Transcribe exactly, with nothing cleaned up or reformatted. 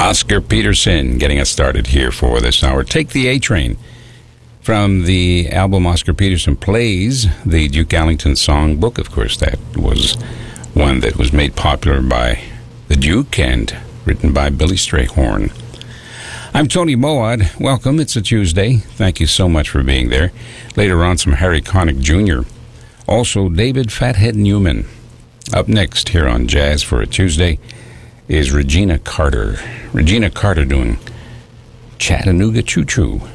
Oscar Peterson getting us started here for this hour. Take the A Train from the album Oscar Peterson Plays, the Duke Ellington songbook. Of course, that was one that was made popular by the Duke and written by Billy Strayhorn. I'm Tony Moad. Welcome. It's a Tuesday. Thank you so much for being there. Later on, some Harry Connick Junior Also, David Fathead Newman. Up next here on Jazz for a Tuesday is Regina Carter. Regina Carter doing Chattanooga Choo Choo.